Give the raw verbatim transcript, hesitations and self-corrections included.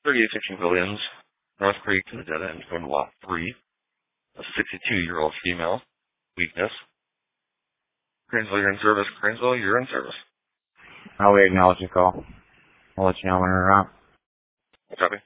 thirty-eight fifteen Williams, North Creek to the dead end, going to lot three. A sixty-two-year-old female. Weakness. Cranesville, you're in service. Cranesville, you're in service. I'll acknowledge the call. I'll let you know when we're out. Copy.